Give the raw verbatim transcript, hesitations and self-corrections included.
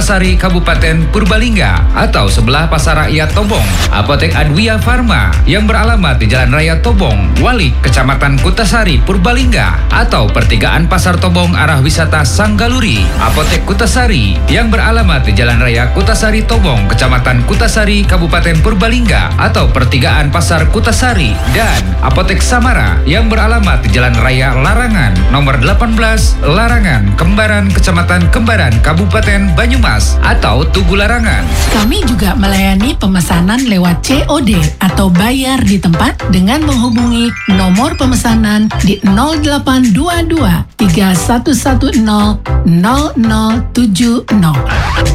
Kutasari, Kabupaten Purbalingga, atau sebelah Pasar Rakyat Tobong, Apotek Adwia Farma yang beralamat di Jalan Raya Tobong, Walik, Kecamatan Kutasari, Purbalingga, atau pertigaan Pasar Tobong arah wisata Sanggaluri, Apotek Kutasari yang beralamat di Jalan Raya Kutasari Tobong, Kecamatan Kutasari, Kabupaten Purbalingga, atau pertigaan Pasar Kutasari, dan Apotek Samara yang beralamat di Jalan Raya Larangan nomor delapan belas Larangan Kembaran, Kecamatan Kembaran, Kabupaten Banyumas, atau Tugu Larangan. Kami juga melayani pemesanan lewat C O D atau bayar di tempat dengan menghubungi nomor pemesanan di nol delapan dua dua tiga satu satu nol nol nol tujuh nol.